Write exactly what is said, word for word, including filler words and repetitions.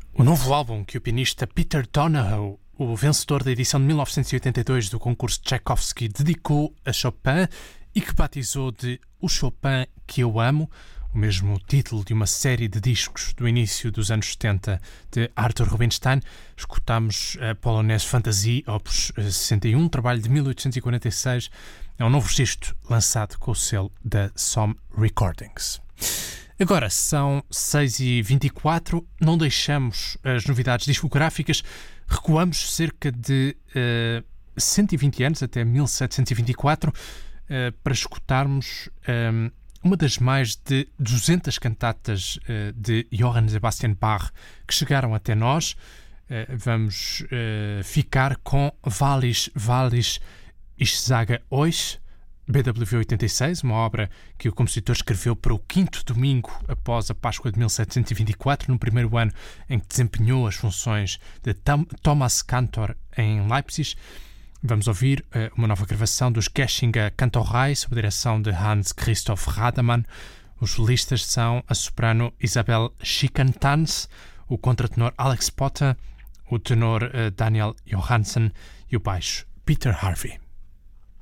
O novo álbum que o pianista Peter Donohoe, o vencedor da edição de mil novecentos e oitenta e dois do concurso Tchaikovsky, dedicou a Chopin e que batizou de O Chopin que eu amo, o mesmo título de uma série de discos do início dos anos setenta de Arthur Rubinstein, escutamos a Polonaise Fantasie, opus sessenta e um, trabalho de mil oitocentos e quarenta e seis, é um novo registro lançado com o selo da Somme Recordings. Agora são seis e vinte e quatro, não deixamos as novidades discográficas, recuamos cerca de uh, cento e vinte anos, até mil setecentos e vinte e quatro, uh, para escutarmos um, uma das mais de duzentas cantatas uh, de Johann Sebastian Bach que chegaram até nós. Uh, vamos uh, ficar com Wallis, Wallis, Ich sage euch, B W oitenta e seis, uma obra que o compositor escreveu para o quinto domingo após a Páscoa de mil setecentos e vinte e quatro, no primeiro ano em que desempenhou as funções de Tom, Thomas Cantor em Leipzig. Vamos ouvir uh, uma nova gravação dos Geschinger Kantorei, sob a direção de Hans Christoph Rademann. Os solistas são a soprano Isabel Schicantans, o contratenor Alex Potter, o tenor uh, Daniel Johansen e o baixo Peter Harvey.